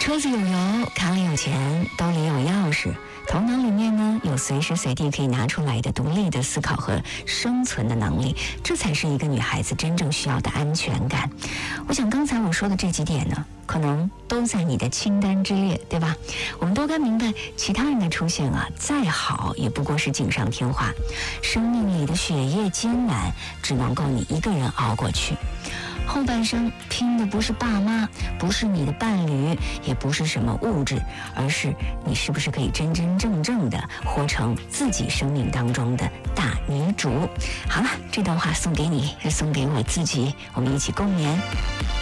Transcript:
车子有油，卡里有钱，兜里有钥匙，头脑里面呢有随时随地可以拿出来的独立的思考和生存的能力，这才是一个女孩子真正需要的安全感。我想刚才我说的这几点呢，可能都在你的清单之列，对吧？我们都该明白，其他人的出现啊，再好也不过是锦上添花。生命里的血液艰难，只能够你一个人熬过去。后半生拼的不是爸妈，不是你的伴侣，也不是什么物质，而是你是不是可以真真正正的活成自己生命当中的大女主。好了，这段话送给你，也送给我自己，我们一起共勉。